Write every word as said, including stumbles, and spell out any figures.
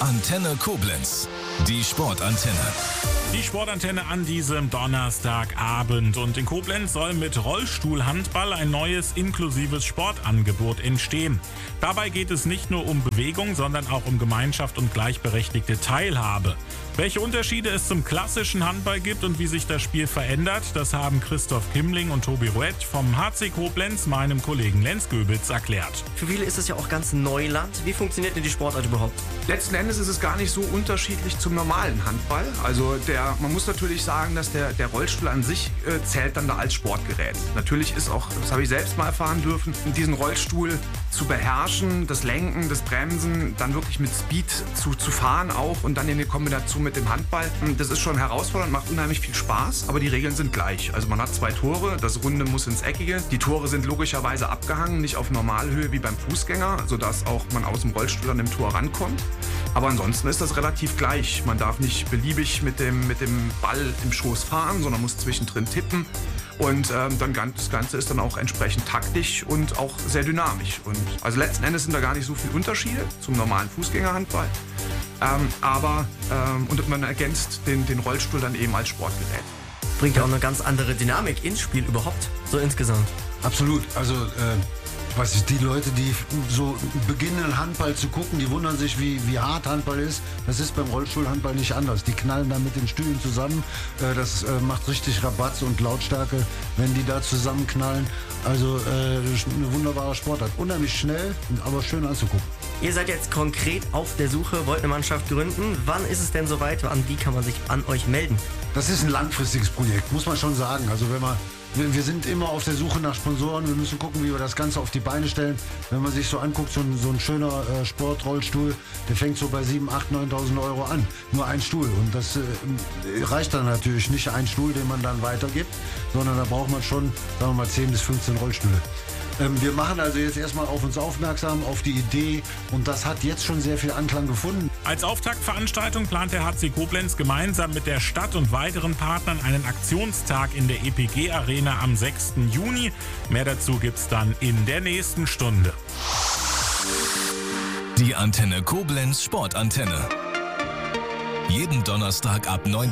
Antenne Koblenz, die Sportantenne. Die Sportantenne an diesem Donnerstagabend. Und in Koblenz soll mit Rollstuhlhandball ein neues inklusives Sportangebot entstehen. Dabei geht es nicht nur um Bewegung, sondern auch um Gemeinschaft und gleichberechtigte Teilhabe. Welche Unterschiede es zum klassischen Handball gibt und wie sich das Spiel verändert, das haben Christoph Kimmling und Tobi Rouet vom H C Koblenz meinem Kollegen Lenz Göbitz erklärt. Für viele ist es ja auch ganz Neuland. Wie funktioniert denn die Sportart überhaupt? Letzten Endes ist es gar nicht so unterschiedlich zum normalen Handball. Also der, man muss natürlich sagen, dass der, der Rollstuhl an sich äh, zählt dann da als Sportgerät. Natürlich ist auch, das habe ich selbst mal erfahren dürfen, diesen Rollstuhl zu beherrschen, das Lenken, das Bremsen, dann wirklich mit Speed zu, zu fahren auch und dann in der Kombination mit dem Handball. Das ist schon herausfordernd, macht unheimlich viel Spaß, aber die Regeln sind gleich. Also man hat zwei Tore, das Runde muss ins Eckige. Die Tore sind logischerweise abgehangen, nicht auf Normalhöhe wie beim Fußgänger, sodass auch man aus dem Rollstuhl an dem Tor rankommt. Aber ansonsten ist das relativ gleich. Man darf nicht beliebig mit dem, mit dem Ball im Schoß fahren, sondern muss zwischendrin tippen. Und ähm, dann das Ganze ist dann auch entsprechend taktisch und auch sehr dynamisch. Und also letzten Endes sind da gar nicht so viele Unterschiede zum normalen Fußgängerhandball. Ähm, aber ähm, und man ergänzt den, den Rollstuhl dann eben als Sportgerät. Bringt ja auch eine ganz andere Dynamik ins Spiel überhaupt, so insgesamt. Absolut. Also äh, was ist, die Leute, die so beginnen Handball zu gucken, die wundern sich, wie, wie hart Handball ist. Das ist beim Rollstuhlhandball nicht anders. Die knallen da mit den Stühlen zusammen. Äh, das äh, macht richtig Rabatz und Lautstärke, wenn die da zusammenknallen. Also äh, eine wunderbare Sportart. Unheimlich schnell, aber schön anzugucken. Ihr seid jetzt konkret auf der Suche, wollt eine Mannschaft gründen. Wann ist es denn soweit? An wie kann man sich an euch melden? Das ist ein langfristiges Projekt, muss man schon sagen. Also wenn man Wir sind immer auf der Suche nach Sponsoren. Wir müssen gucken, wie wir das Ganze auf die Beine stellen. Wenn man sich so anguckt, so ein, so ein schöner äh, Sportrollstuhl, der fängt so bei siebentausend, achttausend, neuntausend Euro an. Nur ein Stuhl. Und das äh, reicht dann natürlich nicht ein Stuhl, den man dann weitergibt, sondern da braucht man schon, sagen wir mal, zehn bis fünfzehn Rollstühle. Ähm, wir machen also jetzt erstmal auf uns aufmerksam, auf die Idee. Und das hat jetzt schon sehr viel Anklang gefunden. Als Auftaktveranstaltung plant der H C Koblenz gemeinsam mit der Stadt und weiteren Partnern einen Aktionstag in der E P G Arena am sechsten Juni. Mehr dazu gibt's dann in der nächsten Stunde. Die Antenne Koblenz Sportantenne. Jeden Donnerstag ab neunzehn Uhr.